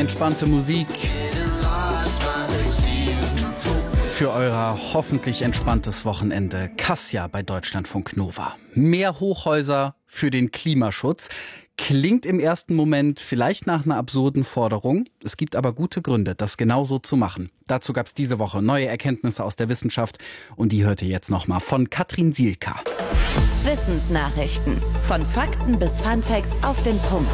entspannte Musik für euer hoffentlich entspanntes Wochenende. Kassia bei Deutschlandfunk Nova. Mehr Hochhäuser für den Klimaschutz. Klingt im ersten Moment vielleicht nach einer absurden Forderung. Es gibt aber gute Gründe, das genauso zu machen. Dazu gab es diese Woche neue Erkenntnisse aus der Wissenschaft. Und die hört ihr jetzt nochmal von Katrin Sielka. Wissensnachrichten. Von Fakten bis Funfacts auf den Punkt.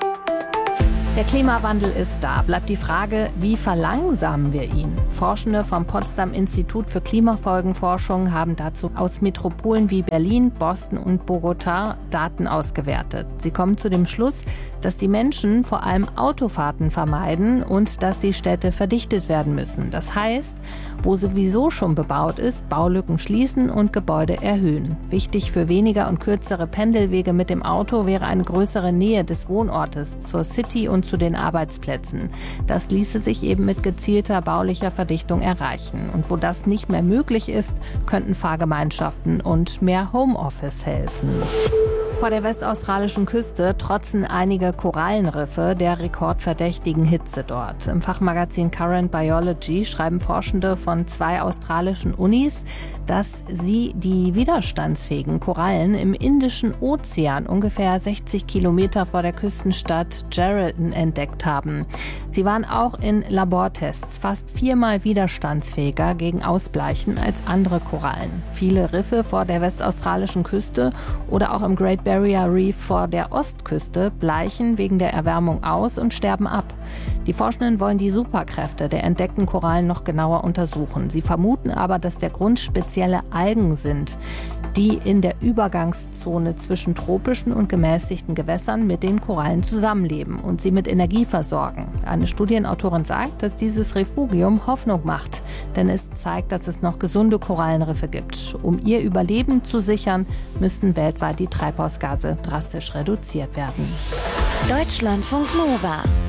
Der Klimawandel ist da. Bleibt die Frage, wie verlangsamen wir ihn? Forschende vom Potsdam Institut für Klimafolgenforschung haben dazu aus Metropolen wie Berlin, Boston und Bogotá Daten ausgewertet. Sie kommen zu dem Schluss, dass die Menschen vor allem Autofahrten vermeiden und dass die Städte verdichtet werden müssen. Das heißt, wo sowieso schon bebaut ist, Baulücken schließen und Gebäude erhöhen. Wichtig für weniger und kürzere Pendelwege mit dem Auto wäre eine größere Nähe des Wohnortes zur City und zu den Arbeitsplätzen. Das ließe sich eben mit gezielter baulicher Verdichtung erreichen. Und wo das nicht mehr möglich ist, könnten Fahrgemeinschaften und mehr Homeoffice helfen. Vor der westaustralischen Küste trotzen einige Korallenriffe der rekordverdächtigen Hitze dort. Im Fachmagazin Current Biology schreiben Forschende von 2 australischen Unis, dass sie die widerstandsfähigen Korallen im Indischen Ozean ungefähr 60 Kilometer vor der Küstenstadt Geraldton entdeckt haben. Sie waren auch in Labortests fast 4-mal widerstandsfähiger gegen Ausbleichen als andere Korallen. Viele Riffe vor der westaustralischen Küste oder auch im Great Barrier Reef vor der Ostküste bleichen wegen der Erwärmung aus und sterben ab. Die Forschenden wollen die Superkräfte der entdeckten Korallen noch genauer untersuchen. Sie vermuten aber, dass der Grund spezielle Algen sind, die in der Übergangszone zwischen tropischen und gemäßigten Gewässern mit den Korallen zusammenleben und sie mit Energie versorgen. Eine Studienautorin sagt, dass dieses Refugium Hoffnung macht, denn es zeigt, dass es noch gesunde Korallenriffe gibt. Um ihr Überleben zu sichern, müssten weltweit die Treibhausgase drastisch reduziert werden. Deutschlandfunk Nova.